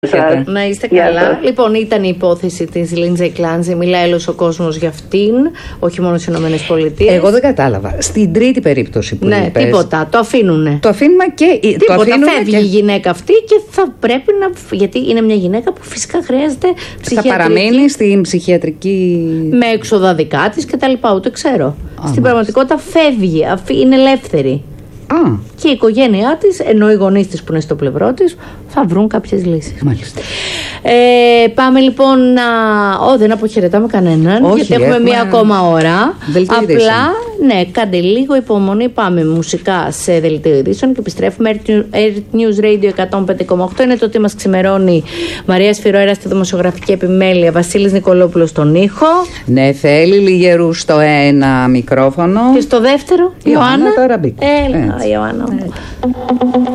Να είστε καλά. Λοιπόν, ήταν η υπόθεση της Λίντζεϊ Κλάνση. Μιλάει όλος ο κόσμος για αυτήν, όχι μόνο στις ΗΠΑ. Εγώ δεν κατάλαβα. Στην τρίτη περίπτωση που ναι, είπες, τίποτα. Το αφήνουνε. Το αφήνουμε και. Τίποτα. Φεύγει η γυναίκα αυτή και θα πρέπει να. Γιατί είναι μια γυναίκα που φυσικά χρειάζεται ψυχιατρική. Θα παραμείνει στην ψυχιατρική. Με έξοδα δικά της κτλ. Ούτε ξέρω. Στην πραγματικότητα φεύγει. Είναι ελεύθερη. Και η οικογένειά της, ενώ οι γονείς της που είναι στο πλευρό της, θα βρουν κάποιες λύσεις. Μάλιστα. Πάμε λοιπόν να. Δεν αποχαιρετάμε κανέναν. Όχι, γιατί έχουμε μία ακόμα ώρα. Απλά, ναι, κάντε λίγο υπομονή. Πάμε μουσικά σε δελτίο ειδήσεων και επιστρέφουμε. Air News Radio 105,8 είναι το τι μας ξημερώνει. Μαρία Σφυροέρα στη δημοσιογραφική επιμέλεια. Βασίλης Νικολόπουλος στον ήχο. Ναι, θέλει Λιγερού στο ένα μικρόφωνο. Και στο δεύτερο, Ιωάννα Ταραμπίκου. Ιωάννα.